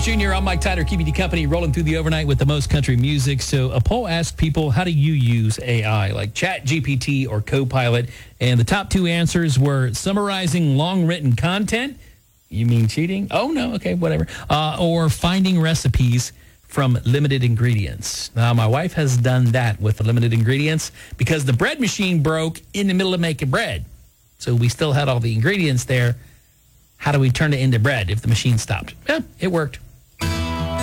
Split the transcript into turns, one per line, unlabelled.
Jr. I'm Mike Tyler, keeping you company, rolling through the overnight with the most country music. So a poll asked people, how do you use AI, like ChatGPT or Copilot? And the top two answers were summarizing long-written content. You mean cheating? Oh, no. Okay, whatever. Or finding recipes from limited ingredients. Now, my wife has done that with the limited ingredients because the bread machine broke in the middle of making bread. So we still had all the ingredients there. How do we turn it into bread if the machine stopped? Yeah, it worked.